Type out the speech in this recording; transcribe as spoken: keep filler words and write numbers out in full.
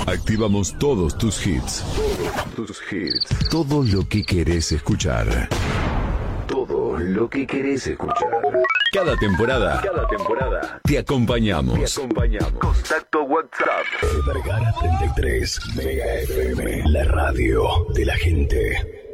Activamos todos tus hits. Todos tus hits. Todo lo que querés escuchar. Todo lo que querés escuchar. Cada temporada. Cada temporada. Te acompañamos. Te acompañamos. Contacto WhatsApp. Vergara treinta y tres, Mega F M. La radio de la gente.